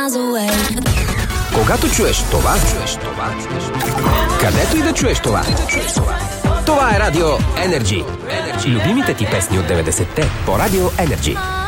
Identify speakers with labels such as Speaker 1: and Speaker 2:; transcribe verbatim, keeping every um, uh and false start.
Speaker 1: Когато чуеш това, чуеш това, където и да чуеш това, това е Радио Енерджи. Любимите ти песни от деветдесетте по Радио Енерджи.